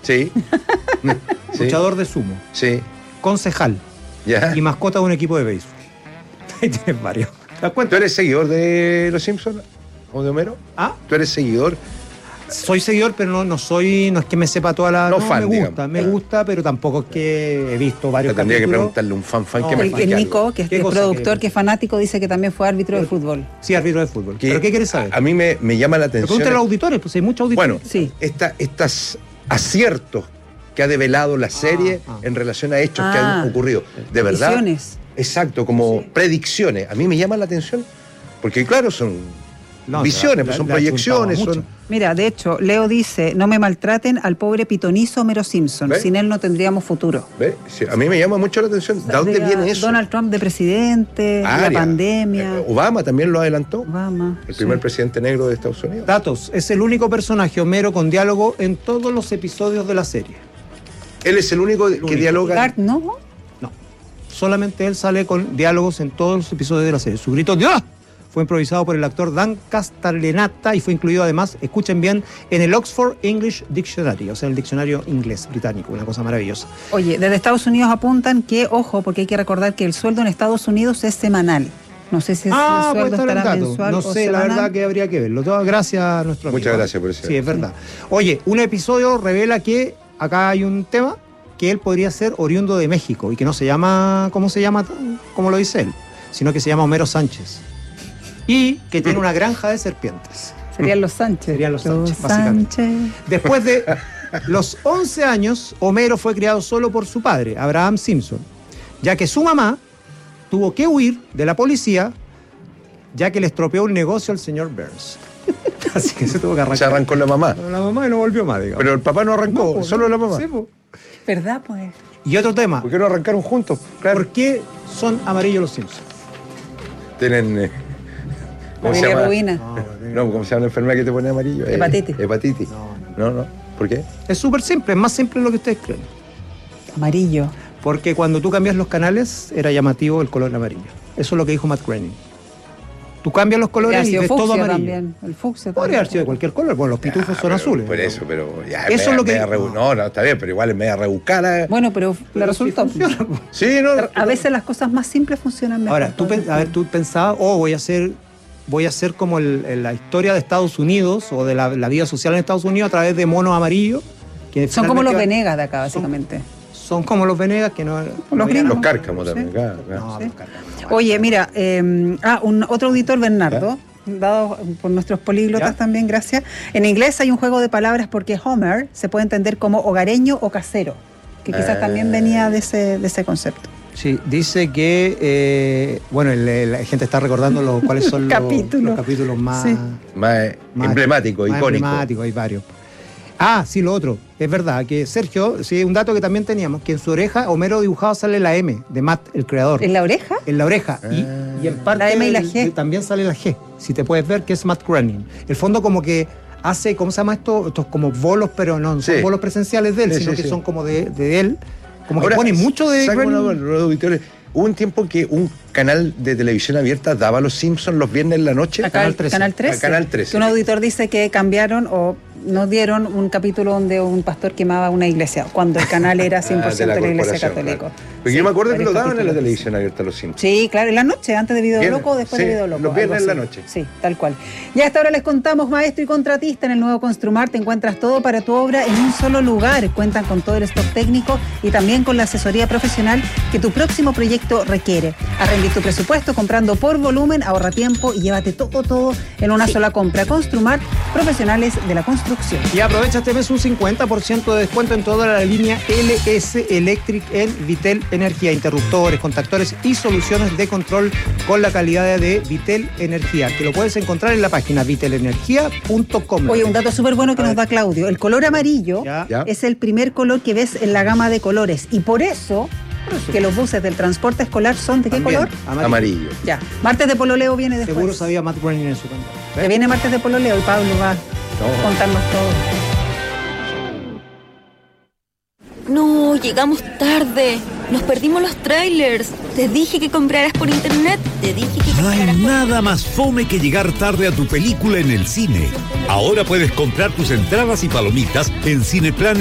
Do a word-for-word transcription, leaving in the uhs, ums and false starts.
Sí. sí. Luchador de sumo. Sí. Concejal. Ya. Y mascota de un equipo de béisbol. Ahí tienes varios. ¿Te das cuenta? ¿Tú eres seguidor de Los Simpsons o de Homero? ¿Ah? ¿Tú eres seguidor? Soy seguidor, pero no, no soy, no es que me sepa toda la... No No, fan, me gusta, digamos. me gusta, pero tampoco es que he visto varios Yo tendría que capítulos. preguntarle a un fan fan No, que me el- El, explique el algo. Nico, que es ¿Qué el cosa productor, que- que es fanático, dice que también fue árbitro de fútbol. Sí, árbitro de fútbol. Que- ¿Pero qué quieres saber? A, a mí me, me llama la Pero atención. pregúntale a los auditores, pues hay muchos auditores. Bueno, Sí. esta, estas aciertos que ha develado la serie ah. en relación a hechos que Ah. han ocurrido. De verdad. Visiones. Exacto, como Sí. predicciones. A mí me llama la atención porque, claro, son No, visiones, la- pues, son la- la proyecciones. chuntaba Son... mucho. Mira, de hecho, Leo dice, no me maltraten al pobre pitonizo Homero Simpson. ¿Ve? Sin él no tendríamos futuro. ¿Ves? Sí, a mí me llama mucho la atención. ¿De dónde Saldría viene eso? Donald Trump de presidente, Aria. la pandemia, Eh, Obama también lo adelantó. Obama. El primer sí. presidente negro de Estados Unidos. Datos, es el único personaje Homero con diálogo en todos los episodios de la serie. Él es el único que único. dialoga. Bart, ¿no? No. Solamente él sale con diálogos en todos los episodios de la serie. Su grito de ¡ah! Fue improvisado por el actor Dan Castellaneta y fue incluido además, escuchen bien, en el Oxford English Dictionary, o sea, el diccionario inglés británico, una cosa maravillosa. Oye, desde Estados Unidos apuntan que, ojo, porque hay que recordar que el sueldo en Estados Unidos es semanal. No sé si ese Ah, sueldo puede estar el estará dato. mensual No o sé, la semanal. verdad que habría que verlo. Todo gracias a nuestro amigo. Muchas gracias por eso. Sí, es verdad. Oye, un episodio revela que acá hay un tema que él podría ser oriundo de México y que no se llama, ¿cómo se llama? Como lo dice él, sino que se llama Homero Sánchez. Y que tiene una granja de serpientes. Serían los Sánchez. Serían los Sánchez, básicamente. Sánchez. Después de los once años, Homero fue criado solo por su padre, Abraham Simpson, ya que su mamá tuvo que huir de la policía, ya que le estropeó un negocio al señor Burns. Así que se tuvo que arrancar. Se arrancó la mamá. La mamá y no volvió más, digamos. Pero el papá no arrancó, No, pues, solo la mamá. sí, pues. ¿Verdad, pues? Y otro tema, ¿Por qué no arrancaron juntos? Claro. ¿por qué son amarillos los Simpsons? Tienen. eh, ¿Cómo se Familia llama? Rubina. No, ¿cómo se llama la enfermedad que te pone amarillo? Eh, Hepatitis. hepatitis. No, No, no. ¿Por qué? Es súper simple, es más simple de lo que ustedes creen. Amarillo. Porque cuando tú cambias los canales, era llamativo el color amarillo. Eso es lo que dijo Matt Groening. Tú cambias los colores Podría y haber ves sido todo fucsia amarillo. también. El fucsia Podría haber sido de cualquier color. Bueno, los pitufos Ah, son pero azules. Por eso, pero ya. Eso es lo que- media rebu- No, no, está bien, pero igual es media rebuscada. Bueno, pero, le Pero resulta. sí funciona, pues. Sí, no. A veces las cosas más simples funcionan mejor. Ahora, tú, pen- a ver, tú pensabas, oh, voy a hacer, voy a hacer como el- el- la historia de Estados Unidos o de la, la vida social en Estados Unidos a través de monos amarillos. Que Son como los finalmente Venegas de acá, básicamente. Son como los Venegas que no. no gringos. Los cárcamos también, Sí. claro, claro. No, Sí. los cárcamos. Oye, mira, eh, ah, un, otro auditor, Bernardo, dado por nuestros políglotas ¿Ya? también, gracias. En inglés hay un juego de palabras porque Homer se puede entender como hogareño o casero, que quizás Ah. también venía de ese, de ese concepto. Sí, dice que, eh, bueno, el- el- la gente está recordando los, cuáles son los, Capítulos. los capítulos más, Sí. Más, eh, más- emblemático, más icónico. emblemáticos, hay varios. Ah, sí, lo otro. Es verdad que Sergio, sí, un dato que también teníamos, que en su oreja Homero dibujado sale la M de Matt, el creador. ¿En la oreja? En la oreja. Y, Ah. y en parte La M y la del- G. de- también sale la G. Si te puedes ver que es Matt Groening. El fondo como que hace, ¿cómo se llama esto? Estos como bolos, pero no son Sí. bolos presenciales de él, Sí, sino sí, que sí. son como de, de él. Como Ahora, que pone mucho de saca Groening. una- los auditores. Hubo un tiempo que un canal de televisión abierta daba Los Simpsons los viernes en la noche. Acá, Canal trece. Canal trece. Ah, Canal trece. Que un auditor dice que cambiaron o nos dieron un capítulo donde un pastor quemaba una iglesia, cuando el canal era cien por ciento Ah, de la iglesia corporación, católica. claro. Porque Sí, yo me acuerdo que varios lo daban en la capítulos. televisión abierta Los Simpsons. Sí, claro, en la noche, antes de Video Viernes, Loco o después sí, de Video Loco. los viernes algo en la así. noche. Sí, tal cual. Y hasta ahora les contamos, maestro y contratista, en el nuevo Construmar te encuentras todo para tu obra en un solo lugar. Cuentan con todo el stock técnico y también con la asesoría profesional que tu próximo proyecto requiere. A rendir tu presupuesto comprando por volumen, ahorra tiempo y llévate todo, todo en una sola compra. Construmar, profesionales de la construcción. Y aprovecha este mes un cincuenta por ciento de descuento en toda la línea L S Electric en Vitel Energía. Interruptores, contactores y soluciones de control con la calidad de Vitel Energía, que lo puedes encontrar en la página vitel energía punto com. Oye, un dato súper bueno que A nos ver. da Claudio. El color amarillo Ya. Ya. es el primer color que ves en la gama de colores. Y por eso, que los buses del transporte escolar son ¿de qué También, color? amarillo. Amarillo. Ya. Martes de Pololeo viene después. Seguro sabía Matt Groening en su canal. Que viene martes de Pololeo y Pablo va a contarnos todo. No, llegamos tarde. Nos perdimos los trailers. Te dije que compraras por internet. Te dije que No hay compraras por... nada más fome que llegar tarde a tu película en el cine. Ahora puedes comprar tus entradas y palomitas en Cineplan